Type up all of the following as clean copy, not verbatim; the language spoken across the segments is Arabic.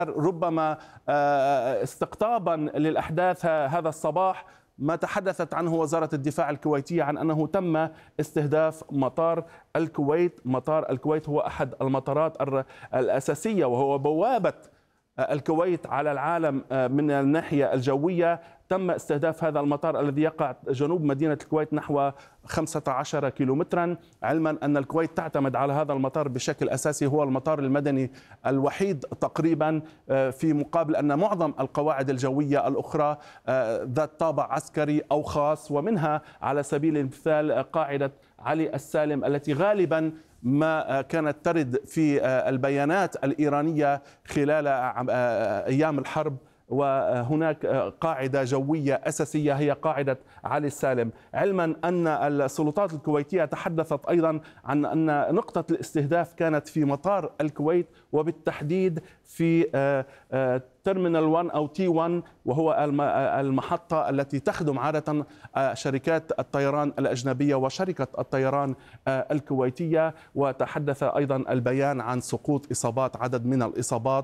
ربما استقطابا للأحداث هذا الصباح ما تحدثت عنه وزارة الدفاع الكويتية عن أنه تم استهداف مطار الكويت. مطار الكويت هو أحد المطارات الأساسية وهو بوابة الكويت على العالم من الناحية الجوية. تم استهداف هذا المطار الذي يقع جنوب مدينة الكويت نحو 15 كيلومترا، علما أن الكويت تعتمد على هذا المطار بشكل أساسي، هو المطار المدني الوحيد تقريبا، في مقابل أن معظم القواعد الجوية الأخرى ذات طابع عسكري أو خاص، ومنها على سبيل المثال قاعدة علي السالم التي غالبا ما كانت ترد في البيانات الإيرانية خلال أيام الحرب. وهناك قاعدة جوية أساسية هي قاعدة علي السالم، علما أن السلطات الكويتية تحدثت أيضا عن أن نقطة الاستهداف كانت في مطار الكويت، وبالتحديد في تيرمينال 1 أو تي 1، وهو المحطة التي تخدم عادة شركات الطيران الأجنبية وشركة الطيران الكويتية. وتحدث أيضا البيان عن سقوط إصابات، عدد من الإصابات،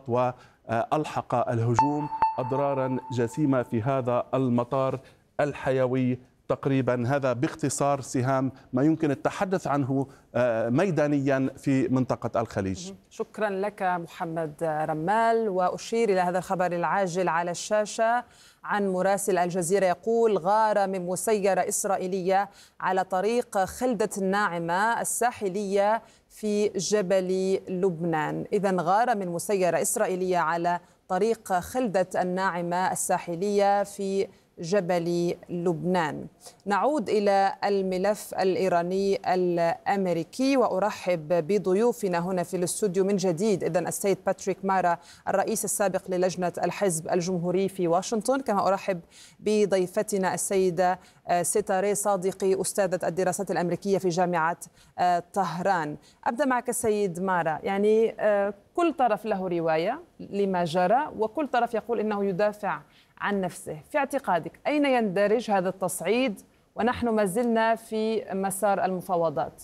وألحق الهجوم أضرارا جسيمة في هذا المطار الحيوي. تقريبا هذا باختصار سهام ما يمكن التحدث عنه ميدانيا في منطقة الخليج. شكرا لك محمد رمال. وأشير إلى هذا الخبر العاجل على الشاشة عن مراسل الجزيرة يقول: غارة من مسيرة إسرائيلية على طريق خلدة الناعمة الساحلية في جبل لبنان. إذن غارة من مسيرة إسرائيلية على طريق خلدة الناعمة الساحلية في جبل لبنان. نعود إلى الملف الإيراني الأمريكي وأرحب بضيوفنا هنا في الاستوديو من جديد. إذن السيد باتريك مارا الرئيس السابق للجنة الحزب الجمهوري في واشنطن، كما أرحب بضيفتنا السيدة ستاري صادقي أستاذة الدراسات الأمريكية في جامعة طهران. أبدأ معك السيد مارا، يعني كل طرف له رواية لما جرى وكل طرف يقول إنه يدافع عن نفسه. في اعتقادك أين يندرج هذا التصعيد ونحن ما زلنا في مسار المفاوضات؟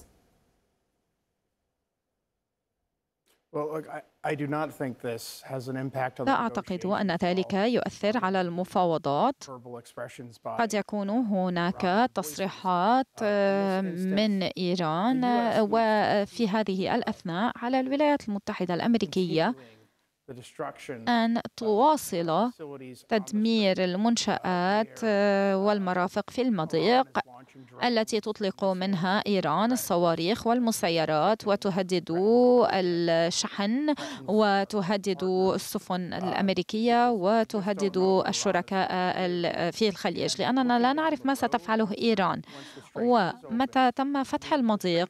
لا أعتقد أن ذلك يؤثر على المفاوضات. قد يكون هناك تصريحات من إيران وفي هذه الأثناء على الولايات المتحدة الأمريكية أن تواصل تدمير المنشآت والمرافق في المضيق التي تطلق منها إيران الصواريخ والمسيرات وتهدد الشحن وتهدد السفن الأمريكية وتهدد الشركاء في الخليج، لأننا لا نعرف ما ستفعله إيران. ومتى تم فتح المضيق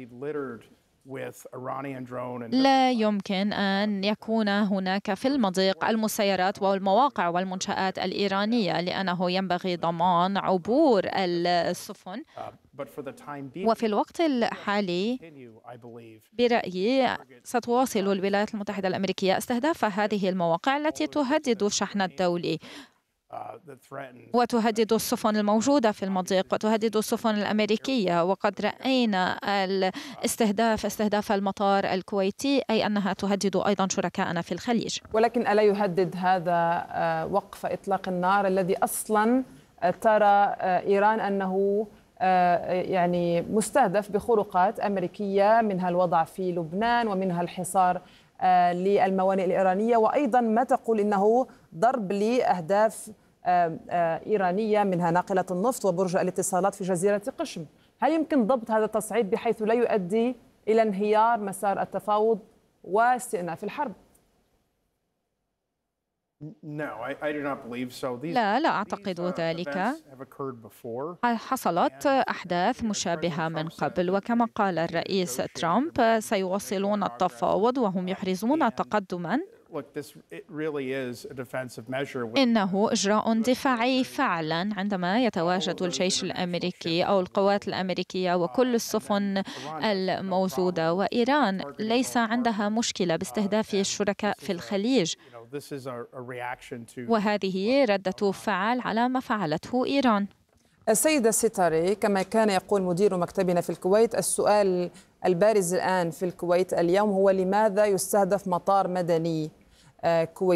لا يمكن أن يكون هناك في المضيق المسيرات والمواقع والمنشآت الإيرانية، لأنه ينبغي ضمان عبور السفن. وفي الوقت الحالي برأيي ستواصل الولايات المتحدة الأمريكية استهداف هذه المواقع التي تهدد الشحن الدولي وتهدد السفن الموجودة في المضيق وتهدد السفن الأمريكية. وقد رأينا استهداف المطار الكويتي، أي أنها تهدد أيضا شركائنا في الخليج. ولكن ألا يهدد هذا وقف إطلاق النار الذي أصلا ترى إيران أنه يعني مستهدف بخروقات أمريكية، منها الوضع في لبنان ومنها الحصار للموانئ الإيرانية، وأيضا ما تقول إنه ضرب لأهداف إيرانية منها ناقلة النفط وبرج الاتصالات في جزيرة قشم. هل يمكن ضبط هذا التصعيد بحيث لا يؤدي إلى انهيار مسار التفاوض واستئناف الحرب؟ لا أعتقد ذلك. حصلت أحداث مشابهة من قبل، وكما قال الرئيس ترامب سيواصلون التفاوض وهم يحرزون تقدما. إنه إجراء دفاعي فعلا عندما يتواجد الجيش الأمريكي أو القوات الأمريكية وكل السفن الموجودة، وإيران ليس عندها مشكلة باستهداف الشركاء في الخليج، وهذه ردة فعل على ما فعلته إيران. السيدة ستاري، كما كان يقول مدير مكتبنا في الكويت، السؤال البارز الآن في الكويت اليوم هو: لماذا يستهدف مطار مدني كويتي؟